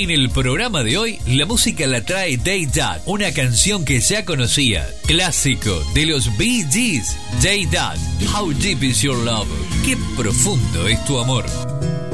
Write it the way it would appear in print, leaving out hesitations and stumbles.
En el programa de hoy, la música la trae Day Dad, una canción que ya conocía, clásico de los Bee Gees. Day Dad, How Deep Is Your Love? Qué profundo es tu amor.